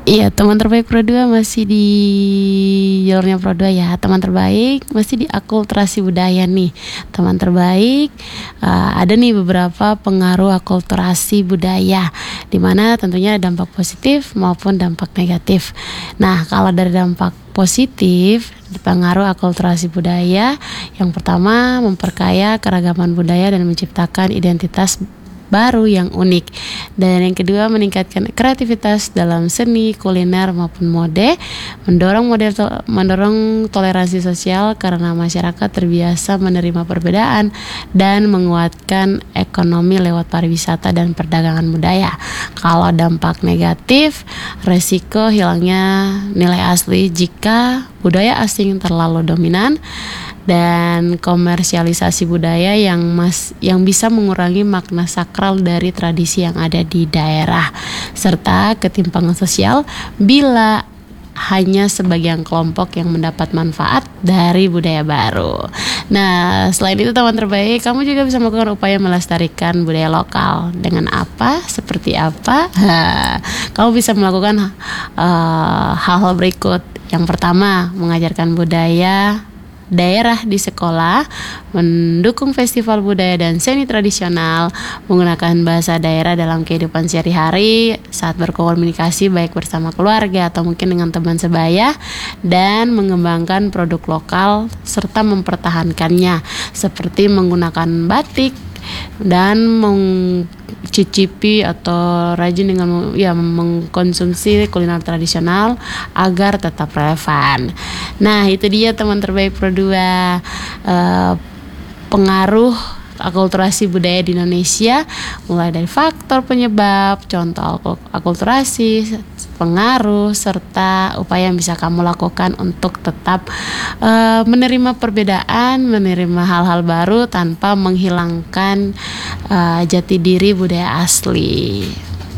Iya, teman terbaik Pro 2 masih di jalurnya Pro 2 ya. Teman terbaik masih di akulturasi budaya nih. Teman terbaik ada nih beberapa pengaruh akulturasi budaya, di mana tentunya ada dampak positif maupun dampak negatif. Nah, kalau dari dampak positif, pengaruh akulturasi budaya, yang pertama memperkaya keragaman budaya dan menciptakan identitas baru yang unik. Dan yang kedua, meningkatkan kreativitas dalam seni, kuliner maupun mode, mendorong toleransi sosial karena masyarakat terbiasa menerima perbedaan, dan menguatkan ekonomi lewat pariwisata dan perdagangan budaya. Kalau dampak negatif, resiko hilangnya nilai asli jika budaya asing terlalu dominan, dan komersialisasi budaya yang bisa mengurangi makna sakral dari tradisi yang ada di daerah, serta ketimpangan sosial bila hanya sebagian kelompok yang mendapat manfaat dari budaya baru. Nah, selain itu teman terbaik, kamu juga bisa melakukan upaya melestarikan budaya lokal. Dengan apa? Seperti apa? Kamu bisa melakukan hal-hal berikut. Yang pertama, mengajarkan budaya daerah di sekolah, mendukung festival budaya dan seni tradisional, menggunakan bahasa daerah dalam kehidupan sehari-hari saat berkomunikasi baik bersama keluarga atau mungkin dengan teman sebaya, dan mengembangkan produk lokal serta mempertahankannya seperti menggunakan batik dan mencicipi atau rajin dengan mengkonsumsi kuliner tradisional agar tetap relevan. Nah, itu dia teman terbaik Pro 2, pengaruh akulturasi budaya di Indonesia, mulai dari faktor penyebab, contoh akulturasi, pengaruh, serta upaya yang bisa kamu lakukan untuk tetap menerima perbedaan, menerima hal-hal baru tanpa menghilangkan jati diri budaya asli.